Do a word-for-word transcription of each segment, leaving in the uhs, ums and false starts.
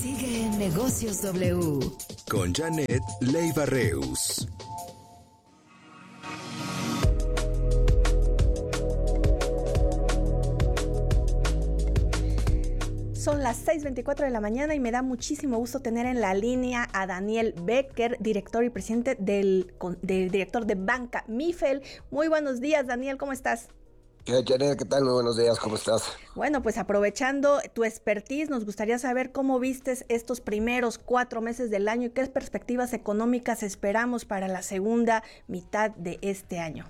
Sigue en Negocios W con Janet Leiva Reus. Son las seis veinticuatro de la mañana y me da muchísimo gusto tener en la línea a Daniel Becker, director y presidente del, del director de Banca Mifel. Muy buenos días, Daniel, ¿cómo estás? ¿Qué, Janet? ¿Qué tal? Muy buenos días, ¿cómo estás? Bueno, pues aprovechando tu expertise, nos gustaría saber cómo vistes estos primeros cuatro meses del año y qué perspectivas económicas esperamos para la segunda mitad de este año.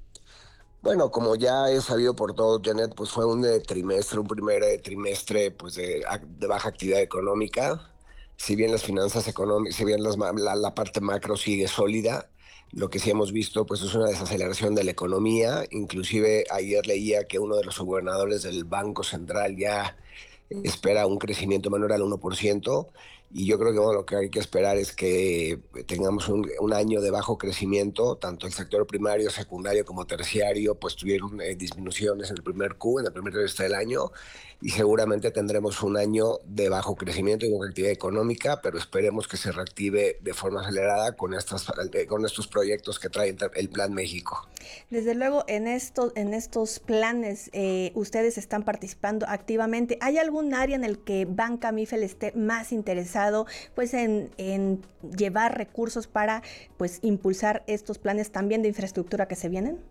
Bueno, como ya he sabido por todos, Janet, pues fue un eh, trimestre, un primer eh, trimestre pues de, de baja actividad económica. Si bien las finanzas económicas, si bien las, la, la parte macro sigue sólida, lo que sí hemos visto pues es una desaceleración de la economía. Inclusive ayer leía que uno de los gobernadores del Banco Central ya espera un crecimiento menor al uno por ciento, y yo creo que bueno, lo que hay que esperar es que tengamos un, un año de bajo crecimiento. Tanto el sector primario, secundario como terciario pues tuvieron eh, disminuciones en el primer Q, en el primer trimestre del año, y seguramente tendremos un año de bajo crecimiento y baja actividad económica, pero esperemos que se reactive de forma acelerada con, estas, con estos proyectos que trae el Plan México. Desde luego, en estos, en estos planes eh, ustedes están participando activamente. ¿Hay algún área en el que Banca Mifel esté más interesado pues en, en llevar recursos para pues impulsar estos planes también de infraestructura que se vienen?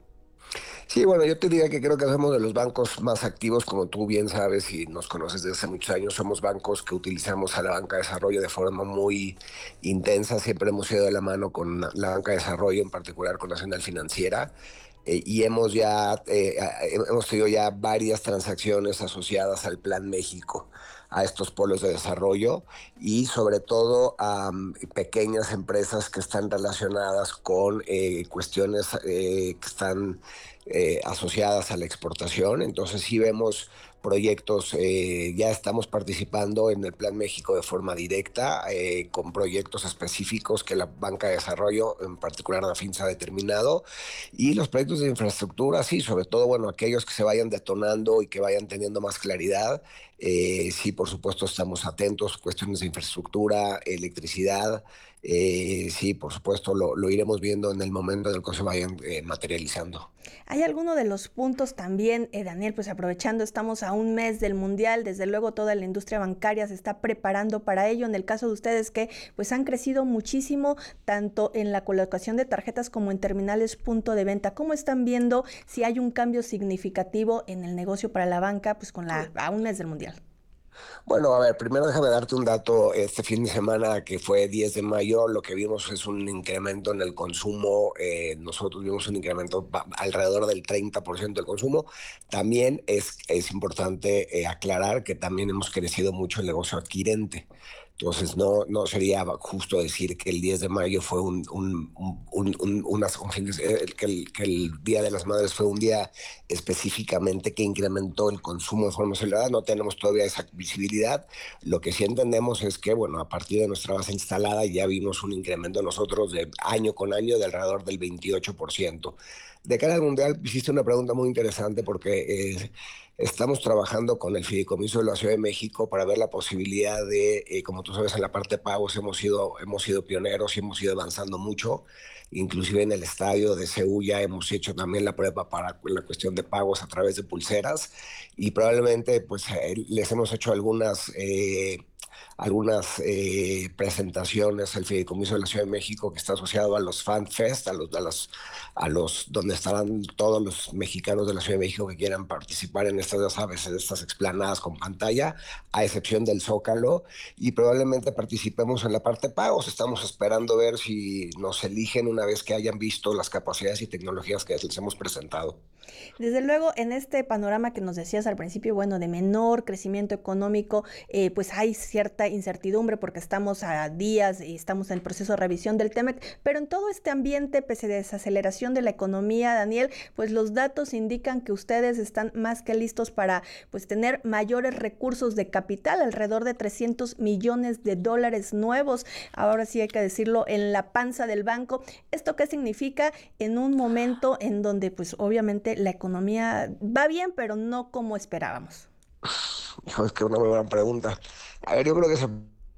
Sí, bueno, yo te diría que creo que somos de los bancos más activos, como tú bien sabes y nos conoces desde hace muchos años. Somos bancos que utilizamos a la banca de desarrollo de forma muy intensa. Siempre hemos ido de la mano con la banca de desarrollo, en particular con Nacional Financiera. Eh, y hemos ya eh, hemos tenido ya varias transacciones asociadas al Plan México, a estos polos de desarrollo, y sobre todo a um, pequeñas empresas que están relacionadas con eh, cuestiones eh, que están eh, asociadas a la exportación. Entonces sí vemos proyectos, eh, ya estamos participando en el Plan México de forma directa, eh, con proyectos específicos que la banca de desarrollo, en particular la FINSA, ha determinado, y los proyectos de infraestructura, sí, sobre todo, bueno, aquellos que se vayan detonando y que vayan teniendo más claridad, eh, sí, por supuesto, estamos atentos, cuestiones de infraestructura, electricidad, eh, sí, por supuesto, lo, lo iremos viendo en el momento en el que se vayan eh, materializando. ¿Hay alguno de los puntos también, eh, Daniel, pues aprovechando, estamos a un mes del Mundial, desde luego toda la industria bancaria se está preparando para ello, en el caso de ustedes que pues han crecido muchísimo, tanto en la colocación de tarjetas como en terminales punto de venta? ¿Cómo están viendo si hay un cambio significativo en el negocio para la banca pues con la, a un mes del Mundial? Bueno, a ver, primero déjame darte un dato. Este fin de semana, que fue diez de mayo, lo que vimos es un incremento en el consumo. Eh, nosotros vimos un incremento alrededor del treinta por ciento del consumo. También es, es importante eh, aclarar que también hemos crecido mucho el negocio adquirente. Entonces no, no sería justo decir que el diez de mayo fue un, un, un, un, un, unas, un fin de, que, el, que el Día de las Madres fue un día específicamente que incrementó el consumo de forma acelerada. No tenemos todavía esa visibilidad. Lo que sí entendemos es que, bueno, a partir de nuestra base instalada ya vimos un incremento nosotros de año con año de alrededor del veintiocho por ciento. De cara al Mundial, hiciste una pregunta muy interesante porque eh, estamos trabajando con el Fideicomiso de la Ciudad de México para ver la posibilidad de, eh, como tú sabes, en la parte de pagos hemos sido, hemos sido pioneros y hemos ido avanzando mucho. Inclusive en el estadio de C U ya hemos hecho también la prueba para la cuestión de pagos a través de pulseras, y probablemente pues eh, les hemos hecho algunas... Eh, algunas eh, presentaciones al Fideicomiso de la Ciudad de México, que está asociado a los Fan Fest, a los, a los, a los donde estarán todos los mexicanos de la Ciudad de México que quieran participar en estas, ya sabes, en estas explanadas con pantalla, a excepción del Zócalo, y probablemente participemos en la parte de pagos. Estamos esperando ver si nos eligen una vez que hayan visto las capacidades y tecnologías que les hemos presentado. Desde luego, en este panorama que nos decías al principio, bueno, de menor crecimiento económico, eh, pues hay cierta incertidumbre porque estamos a días y estamos en el proceso de revisión del TEMEC, pero en todo este ambiente, pese a desaceleración de la economía, Daniel, pues los datos indican que ustedes están más que listos para pues tener mayores recursos de capital, alrededor de trescientos millones de dólares nuevos, ahora sí hay que decirlo, en la panza del banco. ¿Esto qué significa en un momento en donde pues obviamente la economía va bien, pero no como esperábamos? Hijo, es que es una muy buena pregunta. A ver, yo creo que se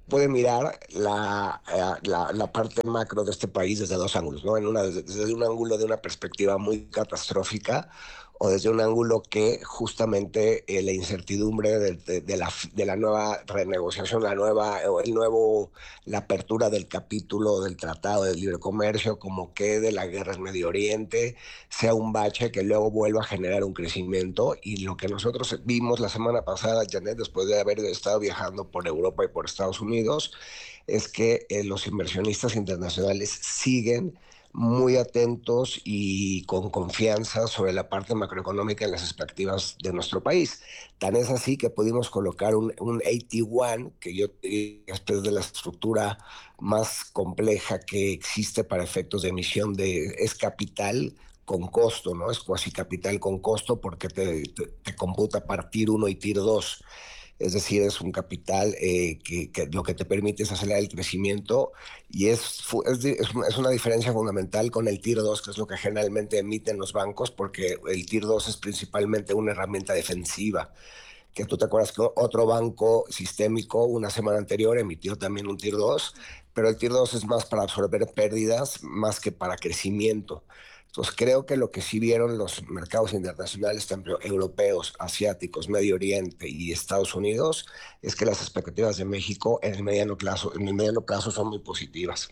puede mirar la, la, la parte macro de este país desde dos ángulos, ¿no? En una, desde, desde un ángulo de una perspectiva muy catastrófica o desde un ángulo que justamente eh, la incertidumbre de, de, de, la, de la nueva renegociación, la nueva, el nuevo, la apertura del capítulo del Tratado de Libre Comercio, como que de la guerra en Medio Oriente, sea un bache que luego vuelva a generar un crecimiento. Y lo que nosotros vimos la semana pasada, Janet, después de haber estado viajando por Europa y por Estados Unidos, es que eh, los inversionistas internacionales siguen muy atentos y con confianza sobre la parte macroeconómica en las expectativas de nuestro país. Tan es así que pudimos colocar un, un A T uno, que yo diría es de la estructura más compleja que existe para efectos de emisión de, es capital con costo, ¿no? Es cuasi capital con costo porque te, te, te computa para Tier uno y Tier dos. Es decir, es un capital eh, que, que lo que te permite es acelerar el crecimiento y es, es, es una diferencia fundamental con el Tier dos, que es lo que generalmente emiten los bancos, porque el Tier dos es principalmente una herramienta defensiva. Que tú te acuerdas que otro banco sistémico una semana anterior emitió también un Tier dos, pero el Tier dos es más para absorber pérdidas más que para crecimiento. Entonces creo que lo que sí vieron los mercados internacionales, tanto europeos, asiáticos, Medio Oriente y Estados Unidos, es que las expectativas de México en el mediano plazo, en el mediano plazo son muy positivas.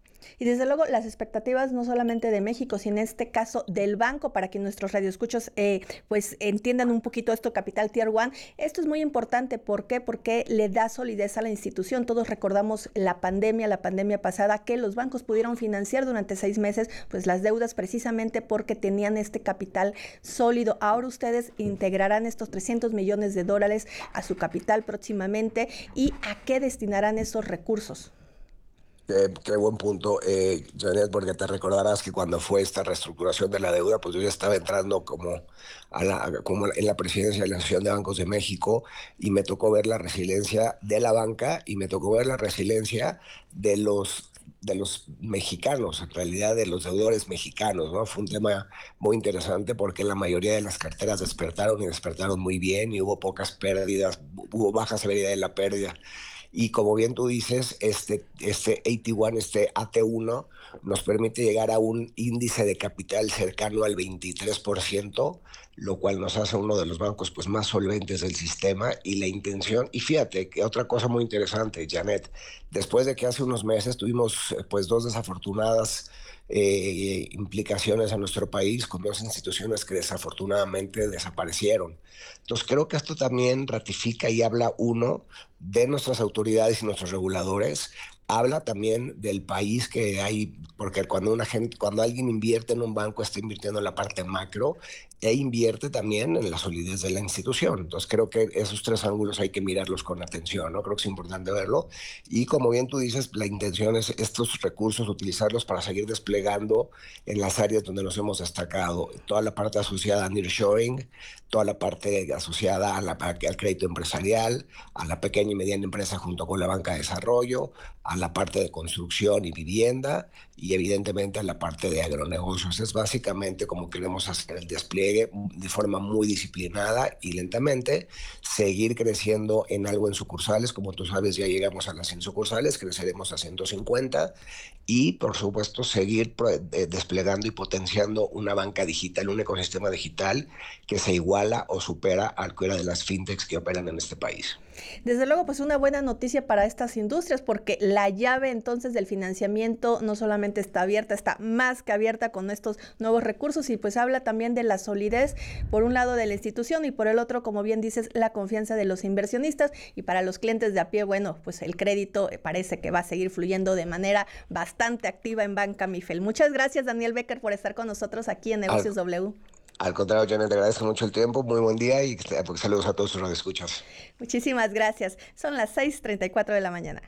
Y desde luego las expectativas no solamente de México, sino en este caso del banco, para que nuestros radioescuchos eh, pues entiendan un poquito esto, Capital Tier uno. Esto es muy importante. ¿Por qué? Porque le da solidez a la institución. Todos recordamos la pandemia, la pandemia pasada, que los bancos pudieron financiar durante seis meses pues las deudas precisamente porque tenían este capital sólido. Ahora ustedes integrarán estos trescientos millones de dólares a su capital próximamente. ¿Y a qué destinarán esos recursos? Qué, qué buen punto, eh, Janet, porque te recordarás que cuando fue esta reestructuración de la deuda, pues yo ya estaba entrando como, a la, como en la presidencia de la Asociación de Bancos de México y me tocó ver la resiliencia de la banca y me tocó ver la resiliencia de los, de los mexicanos, en realidad de los deudores mexicanos, ¿no? Fue un tema muy interesante porque la mayoría de las carteras despertaron y despertaron muy bien y hubo pocas pérdidas, hubo baja severidad en la pérdida. Y como bien tú dices, este, este A T uno, este A T uno, nos permite llegar a un índice de capital cercano al veintitrés por ciento, lo cual nos hace uno de los bancos pues, más solventes del sistema. Y la intención, y fíjate que otra cosa muy interesante, Janet, después de que hace unos meses tuvimos pues, dos desafortunadas eh, implicaciones a nuestro país con dos instituciones que desafortunadamente desaparecieron. Entonces creo que esto también ratifica y habla, uno, de nuestras autoridades y nuestros reguladores, habla también del país que hay, porque cuando una gente, cuando alguien invierte en un banco, está invirtiendo en la parte macro e invierte también en la solidez de la institución. Entonces creo que esos tres ángulos hay que mirarlos con atención, ¿no? Creo que es importante verlo. Y como bien tú dices, la intención es estos recursos utilizarlos para seguir desplegando en las áreas donde nos hemos destacado. Toda la parte asociada a nearshoring, toda la parte asociada a la, al crédito empresarial, a la pequeña y mediana empresa junto con la banca de desarrollo, a la parte de construcción y vivienda y evidentemente a la parte de agronegocios. Es básicamente como queremos hacer el despliegue de forma muy disciplinada y lentamente, seguir creciendo en algo en sucursales. Como tú sabes, ya llegamos a las cien sucursales, creceremos a ciento cincuenta y por supuesto seguir desplegando y potenciando una banca digital, un ecosistema digital que se iguala o supera al que era de las fintechs que operan en este país. Desde luego, pues una buena noticia para estas industrias, porque la llave entonces del financiamiento no solamente está abierta, está más que abierta con estos nuevos recursos y pues habla también de la solidez, por un lado de la institución y por el otro, como bien dices, la confianza de los inversionistas. Y para los clientes de a pie, bueno, pues el crédito parece que va a seguir fluyendo de manera bastante activa en Banca Mifel. Muchas gracias, Daniel Becker, por estar con nosotros aquí en Negocios Al, W. Al contrario, Janet, te agradezco mucho el tiempo, muy buen día y saludos a todos los que escuchas. Muchísimas gracias. Son las seis treinta y cuatro de la mañana.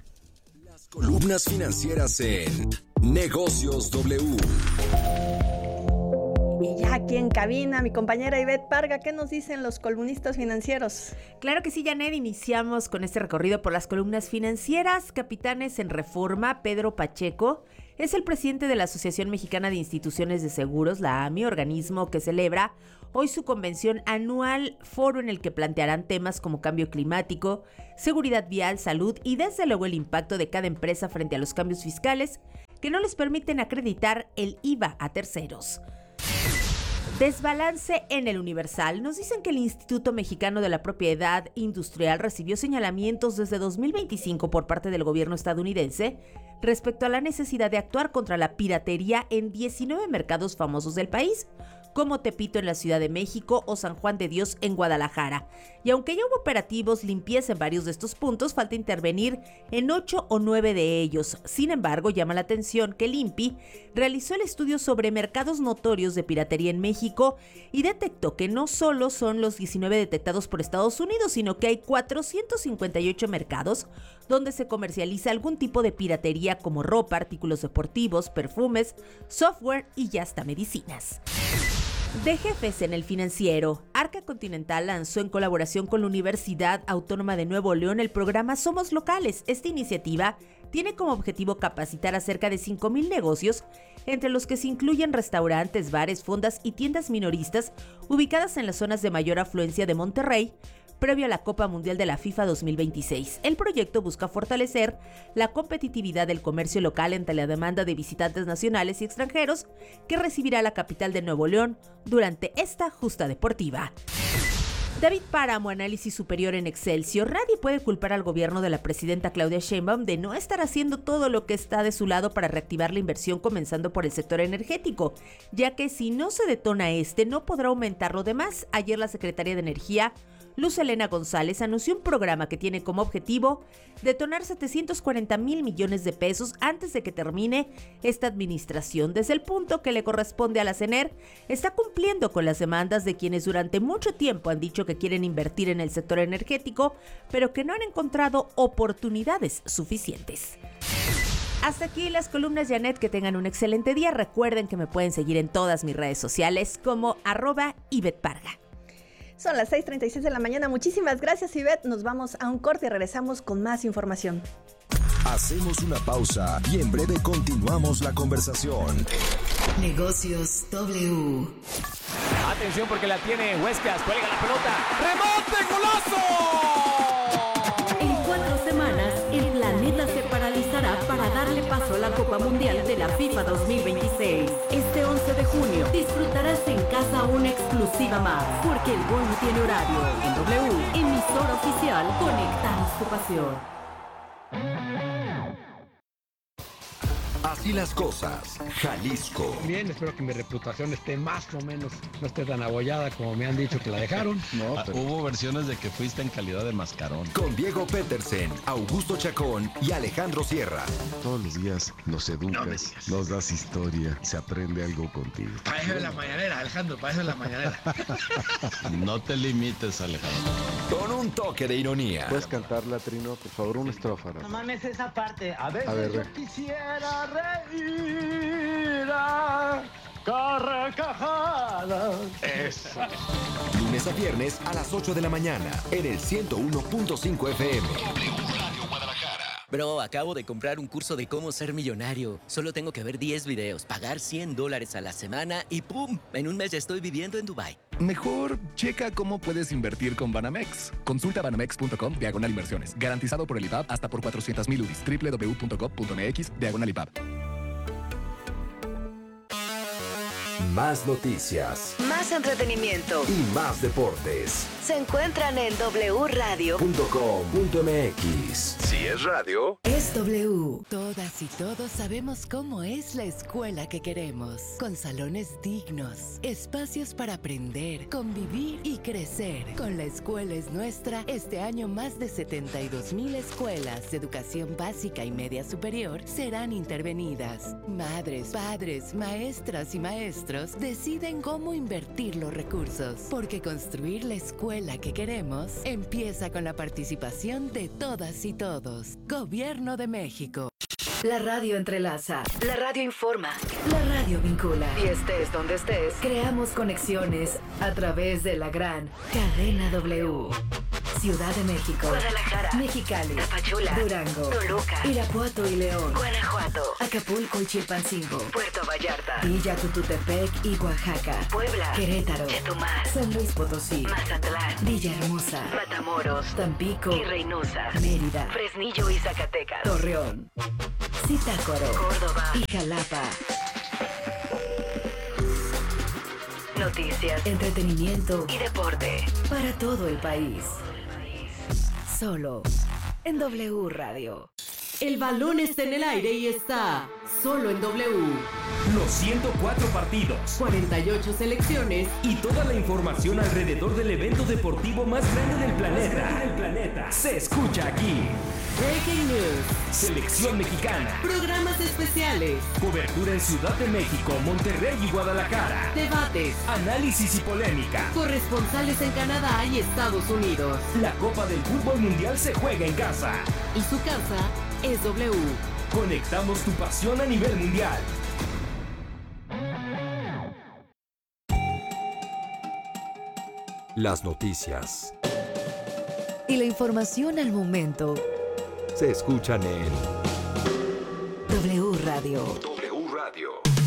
Las columnas financieras en Negocios W. Y ya aquí en cabina, mi compañera Ivette Parga, ¿qué nos dicen los columnistas financieros? Claro que sí, Janet, iniciamos con este recorrido por las columnas financieras. Capitanes en Reforma, Pedro Pacheco es el presidente de la Asociación Mexicana de Instituciones de Seguros, la A M I, organismo que celebra hoy su convención anual, foro en el que plantearán temas como cambio climático, seguridad vial, salud y desde luego el impacto de cada empresa frente a los cambios fiscales que no les permiten acreditar el I V A a terceros. Desbalance en el Universal. Nos dicen que el Instituto Mexicano de la Propiedad Industrial recibió señalamientos desde dos mil veinticinco por parte del gobierno estadounidense respecto a la necesidad de actuar contra la piratería en diecinueve mercados famosos del país, como Tepito en la Ciudad de México o San Juan de Dios en Guadalajara. Y aunque ya hubo operativos limpieza en varios de estos puntos, falta intervenir en ocho o nueve de ellos. Sin embargo, llama la atención que el I N P I realizó el estudio sobre mercados notorios de piratería en México y detectó que no solo son los diecinueve detectados por Estados Unidos, sino que hay cuatrocientos cincuenta y ocho mercados donde se comercializa algún tipo de piratería como ropa, artículos deportivos, perfumes, software y ya hasta medicinas. De jefes en el financiero, Arca Continental lanzó en colaboración con la Universidad Autónoma de Nuevo León el programa Somos Locales. Esta iniciativa tiene como objetivo capacitar a cerca de cinco mil negocios, entre los que se incluyen restaurantes, bares, fondas y tiendas minoristas ubicadas en las zonas de mayor afluencia de Monterrey, previo a la Copa Mundial de la FIFA dos mil veintiséis. El proyecto busca fortalecer la competitividad del comercio local ante la demanda de visitantes nacionales y extranjeros que recibirá la capital de Nuevo León durante esta justa deportiva. David Páramo, análisis superior en Excelsior. Nadie puede culpar al gobierno de la presidenta Claudia Sheinbaum de no estar haciendo todo lo que está de su lado para reactivar la inversión, comenzando por el sector energético, ya que si no se detona este, no podrá aumentar lo demás. Ayer la secretaria de Energía, Luz Helena González, anunció un programa que tiene como objetivo detonar setecientos cuarenta mil millones de pesos antes de que termine esta administración. Desde el punto que le corresponde a la CENER, está cumpliendo con las demandas de quienes durante mucho tiempo han dicho que quieren invertir en el sector energético, pero que no han encontrado oportunidades suficientes. Hasta aquí las columnas, Janet. Que tengan un excelente día. Recuerden que me pueden seguir en todas mis redes sociales como arroba Ivette Parga. Son las seis treinta y seis de la mañana. Muchísimas gracias, Ivette. Nos vamos a un corte y regresamos con más información. Hacemos una pausa y en breve continuamos la conversación. Negocios W. Atención porque la tiene Huescas, cuelga la pelota. ¡Remate, golazo! En cuatro semanas, el planeta se paralizará para darle paso a la Copa Mundial de la FIFA dos mil veintiséis. Este once de junio disfrutarás en casa una exclusiva más, porque el gol no tiene horario. En W, emisora oficial, conectamos tu pasión. Así las cosas, Jalisco. Bien, espero que mi reputación esté más o menos, no esté tan abollada como me han dicho que la dejaron. No, pero... Hubo versiones de que fuiste en calidad de mascarón. Con Diego Petersen, Augusto Chacón y Alejandro Sierra. Todos los días nos educas, no nos das historia, se aprende algo contigo. Para eso es la mañanera, Alejandro, para eso es la mañanera. No te limites, Alejandro. Con un toque de ironía. ¿Puedes cantarla, Trino? Por favor, una estrofa. No mames esa parte. A ver, a ver yo re. quisiera reír a carcajadas. Eso. Lunes a viernes a las ocho de la mañana en el ciento uno punto cinco F M. W Radio Guadalajara. Bro, acabo de comprar un curso de cómo ser millonario. Solo tengo que ver diez videos, pagar cien dólares a la semana y ¡pum! En un mes ya estoy viviendo en Dubái. Mejor checa cómo puedes invertir con Banamex. Consulta banamex punto com diagonal inversiones. Garantizado por el I B A B hasta por cuatrocientos mil U D I S. doble u doble u doble u punto gov punto m x diagonal I B A B. Más noticias. Más entretenimiento. Y más deportes. Se encuentran en doble radio punto com punto m x. Si es radio, es W. Todas y todos sabemos cómo es la escuela que queremos. Con salones dignos, espacios para aprender, convivir y crecer. Con La Escuela es Nuestra, este año más de setenta y dos mil escuelas de educación básica y media superior serán intervenidas. Madres, padres, maestras y maestros deciden cómo invertir los recursos, porque construir la escuela que queremos empieza con la participación de todas y todos. Gobierno de México. La radio entrelaza, la radio informa, la radio vincula. Y estés donde estés, creamos conexiones a través de la gran cadena W. Ciudad de México, Guadalajara, Mexicali, Tapachula, Durango, Toluca, Irapuato y León, Guanajuato, Acapulco y Chilpancingo, Puerto Vallarta, Villa Tututepec y Oaxaca, Puebla, Querétaro, Chetumal, San Luis Potosí, Mazatlán, Villahermosa, Matamoros, Tampico y Reynosa, Mérida, Fresnillo y Zacatecas, Torreón, Zitácuaro, Córdoba y Jalapa. Noticias, entretenimiento y deporte para todo el país. Solo en W Radio. El balón está en el aire y está solo en W. Los ciento cuatro partidos, cuarenta y ocho selecciones y toda la información alrededor del evento deportivo más grande del planeta. Más grande del planeta. Se escucha aquí. Breaking News. Selección mexicana. Programas especiales. Cobertura en Ciudad de México, Monterrey y Guadalajara. Debates. Análisis y polémica. Corresponsales en Canadá y Estados Unidos. La Copa del Fútbol Mundial se juega en casa. Y su casa es W. Conectamos tu pasión a nivel mundial. Las noticias y la información al momento se escuchan en W Radio. W Radio.